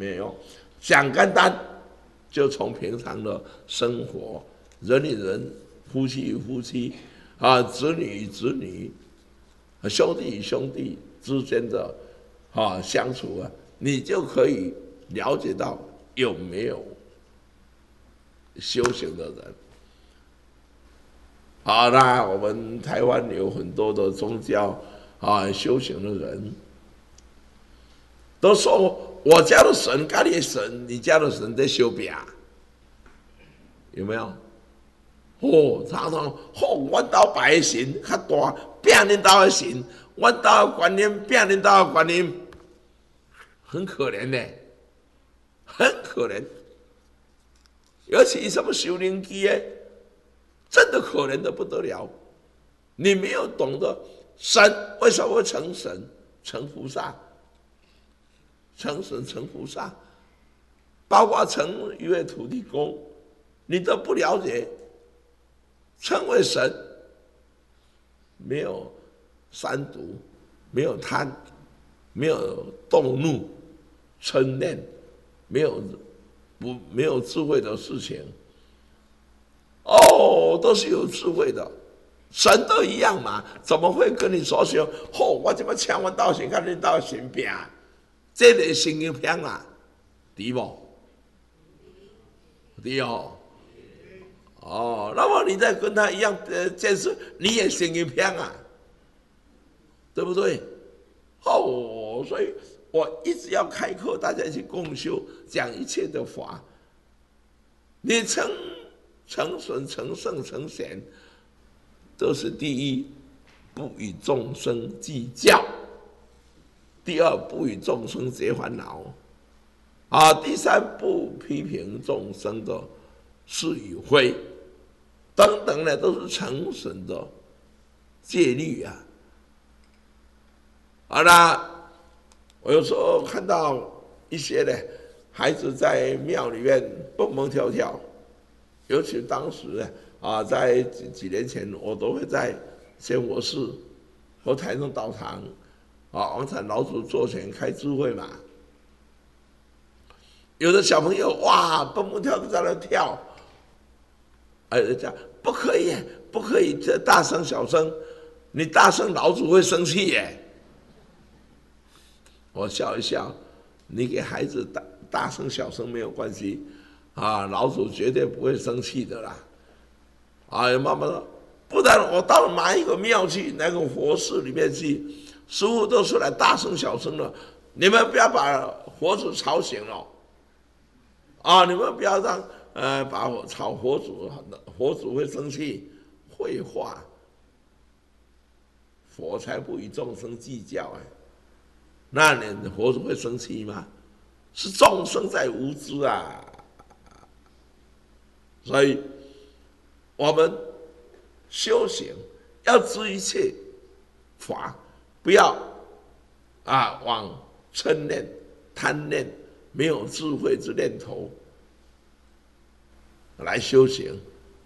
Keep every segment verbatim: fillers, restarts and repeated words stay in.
没有，讲简单，就从平常的生活，人与人、夫妻与夫妻啊，子女与子女、兄弟与兄弟之间的啊相处啊，你就可以了解到有没有修行的人。好，那我们台湾有很多的宗教啊，修行的人都说我家的神跟你的神，你家的神在修饼，有没有？哦，常常哦，阮家拜的神较大，拼恁家的神，阮家的观音拼恁家的观音，很可怜呢，很可怜。尤其什么修灵机的，真的可怜的不得了。你没有懂得神为什么会成神、成菩萨、成神、成菩萨，包括成一位土地公，你都不了解。称为神，没有三毒，没有贪，没有动怒、嗔念，没有不没有智慧的事情。哦，都是有智慧的，神都一样嘛，怎么会跟你说说？哦，我怎么请我道神，看你道神病，这个神经病啊，对不？对哦。哦，那么你再跟他一样的见识，你也神经病啊，对不对？哦，所以我一直要开课，大家一起共修，讲一切的法。你成成神、成圣、成贤，都是第一，不与众生计较；第二，不与众生结烦恼；啊，第三，不批评众生的是与非。等等呢，都是成神的戒律啊！好啦，我有时候看到一些呢孩子在庙里面蹦蹦跳跳，尤其当时呢啊，在几几年前，我都会在仙佛寺和台中道场啊，王禅老祖座前开智慧嘛。有的小朋友哇，蹦蹦跳跳在那跳。哎，讲不可以，不可以，这大声小声，你大声老祖会生气耶。我笑一笑，你给孩子大大声小声没有关系，啊，老祖绝对不会生气的啦。哎，妈妈说，不然我到哪一个庙去，哪个佛寺里面去，师父都出来大声小声了，你们不要把佛祖吵醒了，啊，你们不要让。呃，把我吵佛祖，佛祖会生气。废话，佛才不与众生计较啊！那你佛祖会生气吗？是众生在无知啊！所以，我们修行要知一切法，不要啊往嗔念、贪念、没有智慧之念头。来修行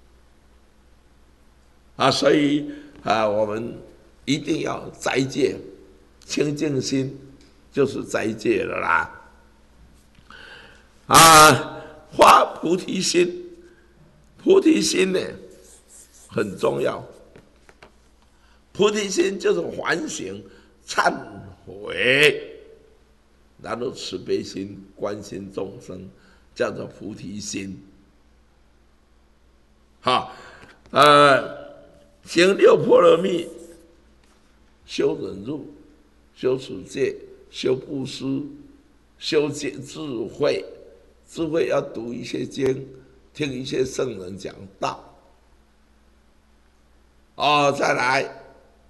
啊，所以啊，我们一定要斋戒，清净心就是斋戒了啦。啊，发菩提心，菩提心呢很重要。菩提心就是反省、忏悔，然后慈悲心、关心众生，叫做菩提心。好，呃，行六波罗蜜，修忍辱，修持戒，修布施，修智慧。智慧要读一些经，听一些圣人讲道。哦，再来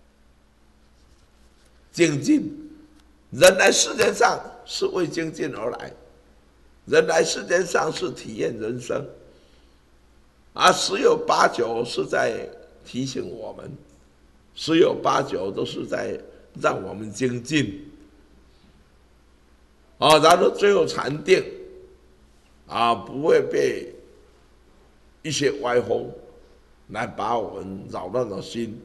精进。人来世界上是为精进而来，人来世界上是体验人生。啊，十有八九是在提醒我们，十有八九都是在让我们精进。啊，然后最后禅定，啊，不会被一些歪风来把我们扰乱了心。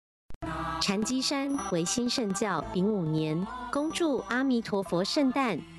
禅机山唯心圣教丙午年，恭祝阿弥陀佛圣诞。